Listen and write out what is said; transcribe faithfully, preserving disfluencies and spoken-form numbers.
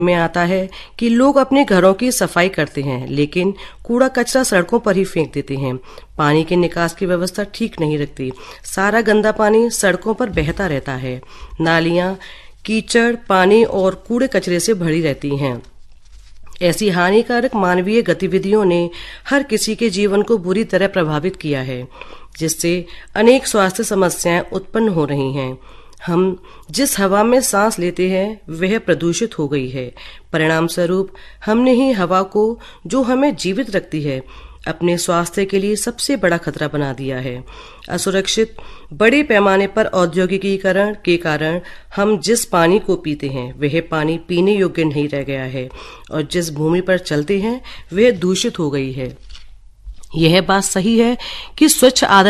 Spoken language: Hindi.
में आता है कि लोग अपने घरों की सफाई करते हैं, लेकिन कूड़ा कचरा सड़कों पर ही फेंक देते हैं। पानी के निकास की व्यवस्था ठीक नहीं रखती। सारा गंदा पानी सड़कों पर बहता रहता है। नालियां कीचड़, पानी और कूड़े कचरे से भरी रहती हैं। ऐसी हानिकारक मानवीय गतिविधियों ने हर किसी के जीवन को बुरी तरह प्रभावित किया है, जिससे अनेक स्वास्थ्य समस्याएं उत्पन्न हो रही हैं। हम जिस हवा में सांस लेते हैं वह प्रदूषित हो गई है। परिणाम स्वरूप हमने ही हवा को, जो हमें जीवित रखती है, अपने स्वास्थ्य के लिए सबसे बड़ा खतरा बना दिया है। असुरक्षित बड़े पैमाने पर औद्योगिकीकरण के कारण हम जिस पानी को पीते हैं वह पानी पीने योग्य नहीं रह गया है और जिस भूमि पर चलते हैं वह दूषित हो गई है। यह बात सही है कि स्वच्छ आदत